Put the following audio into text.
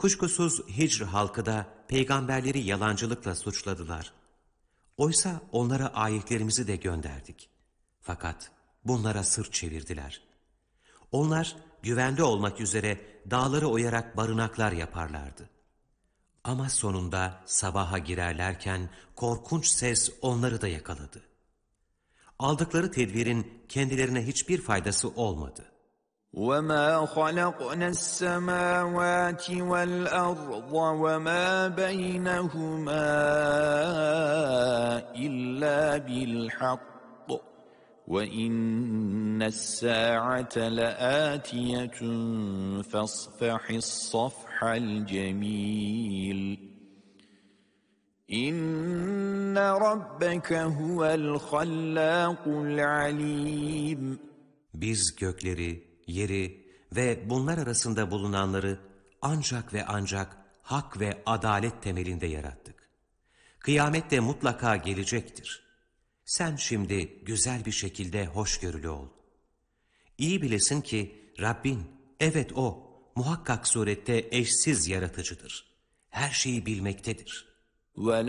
Kuşkusuz Hicr halkı da peygamberleri yalancılıkla suçladılar. Oysa onlara ayetlerimizi de gönderdik. Fakat bunlara sırt çevirdiler. Onlar güvende olmak üzere dağları oyarak barınaklar yaparlardı. Ama sonunda sabaha girerlerken korkunç ses onları da yakaladı. Aldıkları tedbirin kendilerine hiçbir faydası olmadı. وَمَا خَلَقْنَا السَّمَاوَاتِ وَالْأَرْضَ وَمَا بَيْنَهُمَا إِلَّا بِالْحَقِّ وَإِنَّ السَّاعَةَ لَآتِيَةٌ فَاصْفَحِ الصَّفْحَ الْجَمِيلَ إِنَّ رَبَّكَ هُوَ الْخَلَّاقُ الْعَلِيمُ. Biz gökleri, yeri ve bunlar arasında bulunanları ancak ve ancak hak ve adalet temelinde yarattık. Kıyamet de mutlaka gelecektir. Sen şimdi güzel bir şekilde hoşgörülü ol. İyi bilesin ki Rabbin, evet O, muhakkak surette eşsiz yaratıcıdır. Her şeyi bilmektedir.